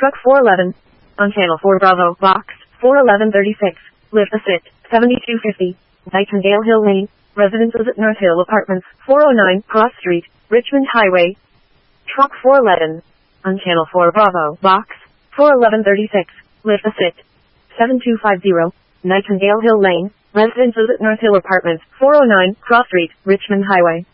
Truck 411. On Channel 4 Bravo, Box 41136. Lift a sit, 7250. Nightingale Hill Lane. Residences at North Hill Apartments, 409 Cross Street, Richmond Highway. Truck 411. On Channel 4 Bravo, Box 41136. Lift a sit, 7250. Nightingale Hill Lane. Residences at North Hill Apartments, 409 Cross Street, Richmond Highway.